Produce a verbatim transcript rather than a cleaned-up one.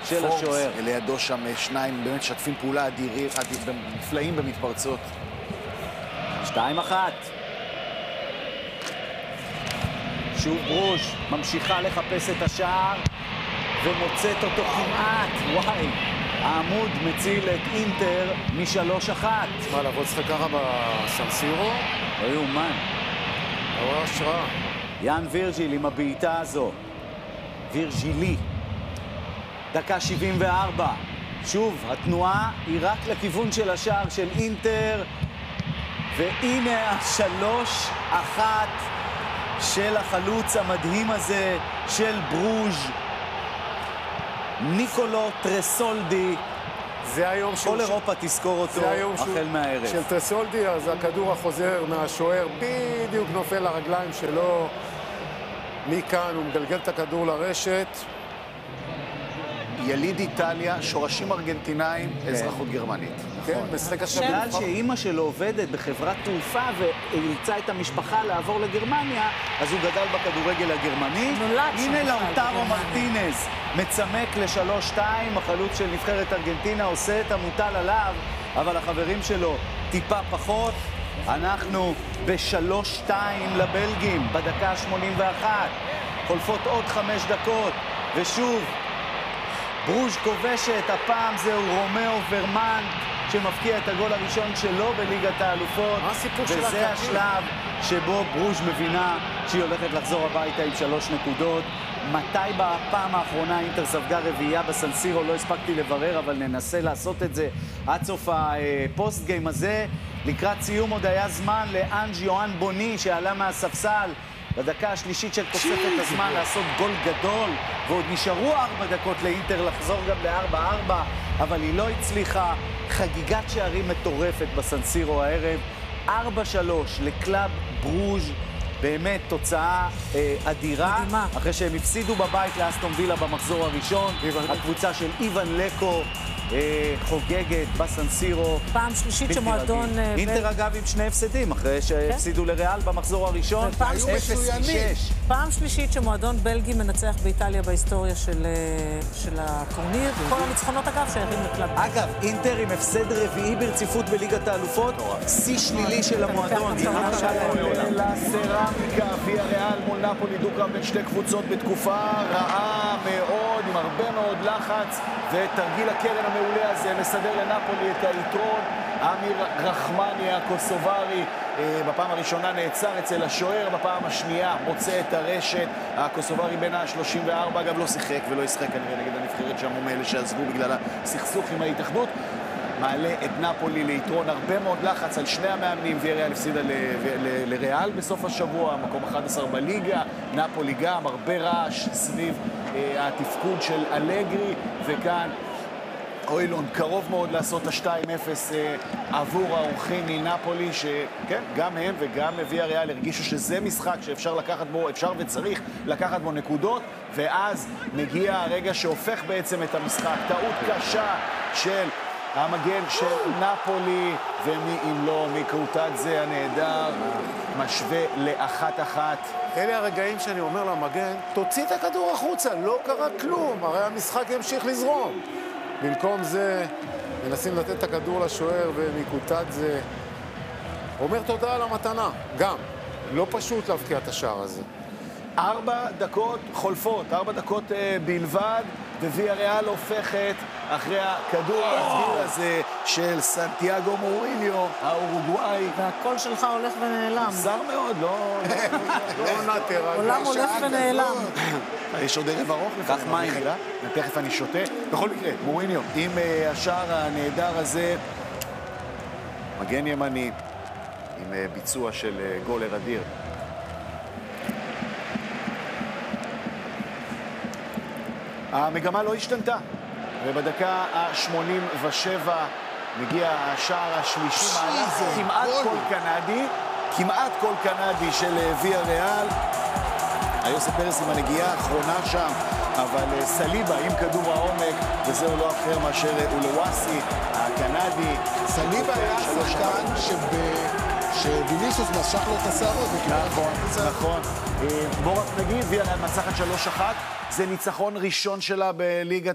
של השוער. לידו שם שניים, באמת שתפים פעולה אדירים, נפלאים במתפרצות. שתיים אחת. שוב ברוז' ממשיכה לחפש את השער ומוצאת אותו כמעט. וואי, העמוד מציל את אינטר משלוש אחת. מה, לבוא לשחק ככה בסנסירו? לא יאומן. לא השראה. יאן וירג'יל עם הבעיטה הזו. וירג'ילי. דקה שבעים וארבע. שוב, התנועה היא רק לכיוון של השער של אינטר. והנה השלוש אחת של החלוץ המדהים הזה של ברוז', ניקולו טרסולדי. זה היום כל אירופה תזכור אותו החל מהערב. של טרסולדי, אז הכדור החוזר מהשוער בדיוק נופל לרגליים שלו. מכאן הוא מגלגל את הכדור לרשת. יליד איטליה, שורשים ארגנטינאים, אזרחות גרמנית. כן, משחק השבוע. בגלל שאימא שלו עובדת בחברת תעופה ואילצה את המשפחה לעבור לגרמניה, אז הוא גדל בכדורגל הגרמני. הנה לאוטרו מרטינז מצמק לשלוש שתיים, החלוץ של נבחרת ארגנטינה עושה את המוטל עליו, אבל החברים שלו טיפה פחות. אנחנו בשלוש שתיים לבלגים בדקה שמונים ואחת. חולפות עוד חמש דקות, ושוב ברוז' כובשת, הפעם זהו רומאו ורמן שמפקיע את הגול הראשון שלו בליגת האלופות. וזה השלב שבו ברוז' מבינה שהיא הולכת לחזור הביתה עם שלוש נקודות. מתי בפעם האחרונה אינטר ספגה רביעייה בסנסירו? לא הספקתי לברר, אבל ננסה לעשות את זה עד סוף הפוסט גיים הזה. לקראת סיום עוד היה זמן לאנג' יואן בוני שעלה מהספסל בדקה השלישית של תוספת הזמן לעשות גול גדול, ועוד נשארו ארבע דקות לאינטר לחזור גם לארבע ארבע, אבל היא לא הצליחה. חגיגת שערים מטורפת בסנסירו הערב. ארבע שלוש לקלאב ברוז', באמת תוצאה אה, אדירה. מדהימה. אחרי שהם הפסידו בבית לאסטון וילה במחזור הראשון. הקבוצה של איוון לקו אה, חוגגת בסנסירו. פעם שלישית שמועדון... אינטר ב... אגב עם שני הפסדים, אחרי שהפסידו כן? לריאל במחזור הראשון. אפס שש. פעם שלישית שמועדון בלגי מנצח באיטליה בהיסטוריה של, של הטורניר. כל הניצחונות אגב שייכים לקלאב. אגב, אינטר עם הפסד רביעי ברציפות בליגת האלופות, שיא שלילי של המועדון. לסרמיקה, ויה ריאל מול נפולי, דו-קרב בין שתי קבוצות בתקופה רעה מאוד, עם הרבה מאוד לחץ, ותרגיל הקרן המעולה הזה מסדר לנפולי את היתרון. אמיר רחמני הקוסוברי בפעם הראשונה נעצר אצל השוער, בפעם השנייה מוצא את הרשת. הקוסוברי בין ה-שלושים וארבע, אגב לא שיחק ולא ישחק כנראה נגד הנבחרת שם, מאלה שעזבו בגלל הסכסוך עם ההתאחדות. מעלה את נפולי ליתרון, הרבה מאוד לחץ על שני המאמנים. ויה ריאל הפסידה לריאל בסוף השבוע, מקום אחד עשר בליגה. נפולי גם, הרבה רעש סביב אה, התפקוד של אלגרי, וכאן אוילון קרוב מאוד לעשות את ה-שתיים אפס אה, עבור האורחים מנפולי, שכן, גם הם וגם ויה ריאל הרגישו שזה משחק שאפשר לקחת בו, אפשר וצריך לקחת בו נקודות, ואז מגיע הרגע שהופך בעצם את המשחק. טעות קשה של המגן של נפולי, ומי אם לא, מיקרוטדזה הנהדר, משווה לאחת אחת. אלה הרגעים שאני אומר למגן, תוציא את הכדור החוצה, לא קרה כלום, הרי המשחק ימשיך לזרום. במקום זה, מנסים לתת את הכדור לשוער, ומיקרוטדזה אומר תודה על המתנה. גם, לא פשוט להבקיע את השער הזה. ארבע דקות חולפות, ארבע דקות אה, בלבד, וויה ריאל הופכת אחרי הכדור האדיר הזה של סנטיאגו מוריניו, האורוגוואי. והקול שלך הולך ונעלם. זר מאוד, לא... לא נטר. עולם הולך ונעלם. יש עוד ערב ארוך לפני. כך מים. תכף אני שותה. בכל מקרה, מוריניו, עם uh, השער הנהדר הזה, מגן ימני, עם uh, ביצוע של uh, גולר אדיר. המגמה לא השתנתה, ובדקה ה-שמונים ושבע מגיע השער השלישי, מהלך כמעט כל קנדי, כמעט כל קנדי של ויה ריאל. היוסף פרס עם הנגיעה האחרונה שם, אבל סליבה עם כדור העומק, וזהו לא אחר מאשר אולוואסי, הקנדי. סליבה היה שחקן שוויניסוס משך לו את השערות. נכון, נכון. בוא רק נגיד, ויה ריאל מצחת שלוש אחת, זה ניצחון ראשון שלה בליגת